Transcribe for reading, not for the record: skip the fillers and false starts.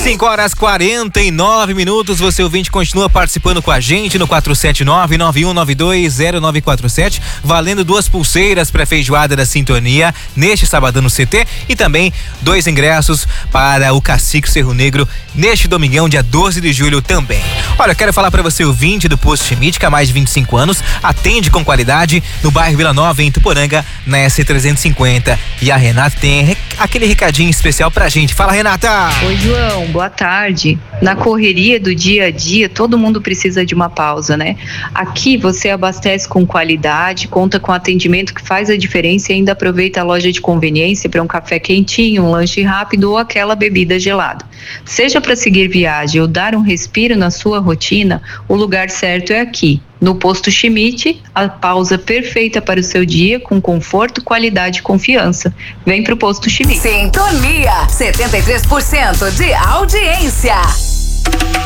5h49, você ouvinte continua participando com a gente no 479-9192-0947, valendo 2 pulseiras para feijoada da Sintonia neste sabadão no CT e também 2 ingressos para o Cacique Cerro Negro neste domingão, dia 12 de julho também. Olha, eu quero falar para você, ouvinte do Posto Schmidt, que há mais de 25 anos atende com qualidade no bairro Vila Nova, em Tuporanga, na SC350. E a Renata tem aquele recadinho especial pra gente. Fala, Renata! Oi, João, boa tarde. Na correria do dia a dia, todo mundo precisa de uma pausa, né? Aqui você abastece com qualidade, conta com atendimento que faz a diferença e ainda aproveita a loja de conveniência para um café quentinho, um lanche rápido ou aquela bebida gelada. Seja para seguir viagem ou dar um respiro na sua rotina, o lugar certo é aqui. No Posto Schmidt, a pausa perfeita para o seu dia, com conforto, qualidade e confiança. Vem pro Posto Schmidt. Sintonia, 73% de audiência.